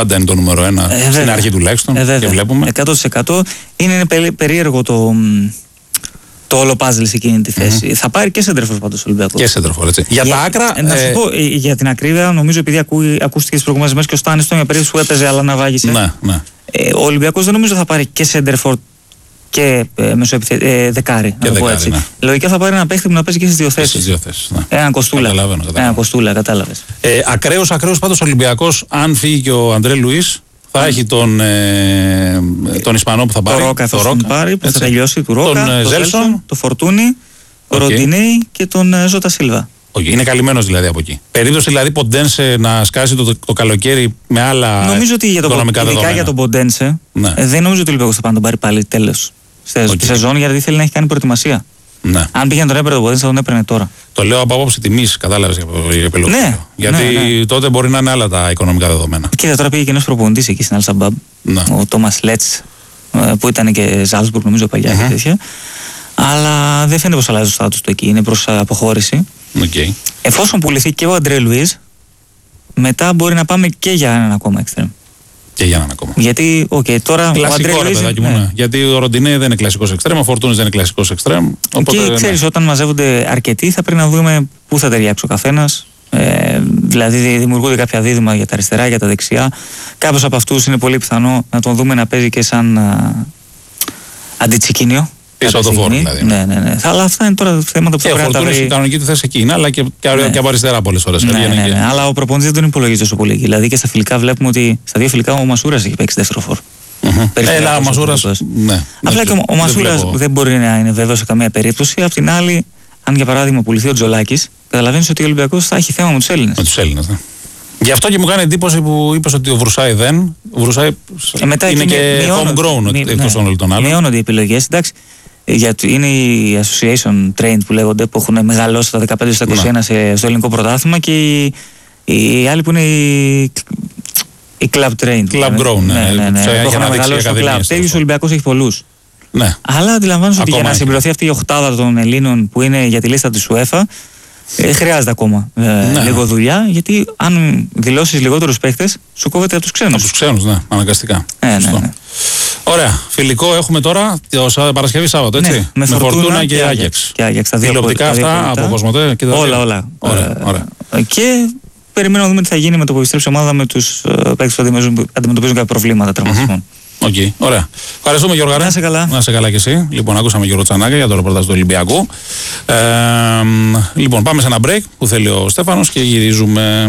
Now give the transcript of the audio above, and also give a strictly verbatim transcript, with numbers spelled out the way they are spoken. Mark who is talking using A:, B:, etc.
A: πάντα είναι το νούμερο ένα,
B: ε,
A: στην αρχή τουλάχιστον.
B: Ε,
A: και βλέπουμε.
B: εκατό τοις εκατό είναι, είναι περί, περίεργο το, το όλο πάζλ σε εκείνη τη θέση. Mm-hmm. Θα πάρει και σέντερφορ πάντως ο Ολυμπιακός.
A: Και σέντερφορ, έτσι. Για, για τα άκρα.
B: Ε, να σου
A: ε...
B: πω, ε, για την ακρίβεια, νομίζω επειδή ακού, ακούστηκε τις προηγούμενες μέρες και ο Στάνης στο μια περίπτωση που έπαιζε, αλλά να βάγισε.
A: Ναι, ναι.
B: Ε, ο Ολυμπιακός δεν νομίζω θα πάρει και σέντερφορ και ε, μεσοεπιθε... ε, δεκάρι.
A: Και
B: να το πω
A: δεκάρι,
B: έτσι.
A: Ναι.
B: Λογικά θα πάρει ένα παίχτη που να παίζει και στις δύο θέσεις.
A: Στις δύο θέσεις. Ναι.
B: Έναν κοστούλα.
A: Καταλαβαίνω, καταλαβαίνω.
B: Ένα κοστούλα, κατάλαβες.
A: Ε, ακραίος, ακραίος πάντως ο Ολυμπιακός, αν φύγει και ο Αντρέ Λουίς, θα mm. έχει τον, ε, τον Ισπανό που θα πάρει.
B: Το Ρόκα θα τον πάρει, που θα τελειώσει του Ρόκα.
A: Τον Ζέλσον,
B: το Φορτούνι, τον okay. Ροντινέι και τον Ζώτα Σίλβα.
A: Okay. Είναι καλυμμένος δηλαδή από εκεί. Περίπτωση δηλαδή Ποντένσε να σκάσει το, το καλοκαίρι με άλλα.
B: Νομίζω ότι για τον, ειδικά για τον Ποντένσε, ναι. ε, δεν νομίζω ότι ο Ολυμπιακός θα πάει να τον πάρει πάλι τέλος okay. τη σεζόν, γιατί θέλει να έχει κάνει προετοιμασία. Ναι. Αν πήγαινε τον έπαιρνε τον Ποντένσε, θα τον έπαιρνε τώρα. Το λέω από άποψη τιμής, κατάλαβες για επιλογή. Ναι, γιατί ναι, ναι. τότε μπορεί να είναι άλλα τα οικονομικά δεδομένα. Και τώρα πήγε και ένας προπονητής εκεί στην Αλσαμπάμπ, ναι. ο Τόμας Λέτς, που ήταν και Ζάλσμπουργκ νομίζω παλιά και τέτοια. Αλλά δεν φαίνεται πως αλλάζει το στάτους του εκεί, είναι προς αποχώρηση. Okay. Εφόσον πουληθεί και ο Αντρέ Λουίς, μετά μπορεί να πάμε και για έναν ακόμα εξτρέμ.
A: Και για έναν ακόμα.
B: Γιατί, οκ, okay, τώρα.
A: Κλασικό, ο Αντρέ Λουίς, ναι. Ναι. Γιατί ο Ροντινέ δεν είναι κλασικός εξτρέμ, ο Φορτούνης δεν είναι κλασικός εξτρέμ.
B: Και ναι. ξέρεις, όταν μαζεύονται αρκετοί, θα πρέπει να δούμε πού θα ταιριάξει ο καθένας. Ε, δηλαδή, δημιουργούνται κάποια δίδυμα για τα αριστερά, για τα δεξιά. Κάποιος από αυτούς είναι πολύ πιθανό να τον δούμε να παίζει και σαν α, αντιτσικίνιο.
A: Πίσω από το φόρο δηλαδή.
B: Ναι, ναι, ναι. Αλλά αυτά είναι τώρα θέματα που θα πρέπει να τα βρει.
A: Και ο κανονική του θέση εκεί είναι, αλλά και, και, ναι. και από αριστερά πολλές φορές.
B: Ναι, ναι, ναι, ναι. Αλλά ο προπονητής δεν τον υπολογίζει τόσο πολύ. Δηλαδή και στα φιλικά βλέπουμε ότι στα δύο φιλικά ο Μασούρας έχει παίξει δεύτερο φόρ.
A: Έλα, ο Μασούρας. Ναι.
B: Απλά και ο Μασούρας δεν μπορεί να είναι βέβαιος σε καμία περίπτωση. Απ' την άλλη, αν για παράδειγμα πουληθεί ο Τζολάκης, καταλαβαίνεις ότι ο Ολυμπιακός θα έχει θέμα με τους Έλληνες.
A: Με τους Έλληνες, ναι. Γι' αυτό και μου κάνει εντύπωση που είπες ότι ο Βρουσάη δεν. Ο Βρουσάη ε, μετά είναι και homegrown εκτός των άλλων.
B: Μειώνονται οι επιλογές. Εντάξει, είναι οι association trained που λέγονται, που έχουν μεγαλώσει στα δεκαπέντε στα είκοσι ένα σε, στο ελληνικό πρωτάθλημα, και οι, οι άλλοι που είναι οι, οι club trained.
A: Club grown, ναι.
B: ναι, ναι, ναι. Έχουν μεγαλώσει στο club. Τέτοιους ο Ολυμπιακός έχει πολλούς. Ναι. Αλλά αντιλαμβάνεσαι ότι για να συμπληρωθεί αυτή η οχτάδα των Ελλήνων που είναι για τη λίστα της UEFA, Ε, χρειάζεται ακόμα ε, ναι. λίγο δουλειά, γιατί αν δηλώσεις λιγότερους παίχτες, σου κόβεται από τους ξένους.
A: Από τους ξένους, ναι, αναγκαστικά.
B: Ε, ναι, ναι.
A: Ωραία. Φιλικό έχουμε τώρα το Παρασκευή Σάββατο, έτσι. Ναι,
B: με, με Φορτούνα και Άγιαξ. Και Άγιαξ. Τα δύο
A: τηλεοπτικά αυτά από Κοσμοτέ.
B: Όλα, όλα.
A: Ωραία, ωραία.
B: Ε, και περιμένουμε να δούμε τι θα γίνει με το που επιστρέψει η ομάδα με τους ε, παίκτες που αντιμετωπίζουν κάποια προβλήματα τραυματισμών.
A: Οκ, okay, ωραία. Ευχαριστούμε, Γιώργο.
B: Να σε καλά.
A: Να σε καλά κι εσύ. Λοιπόν, ακούσαμε Γιώργο Τσανάκα για το ρεπορτάζ του Ολυμπιακού. Ε, λοιπόν, πάμε σε ένα break που θέλει ο Στέφανος και γυρίζουμε.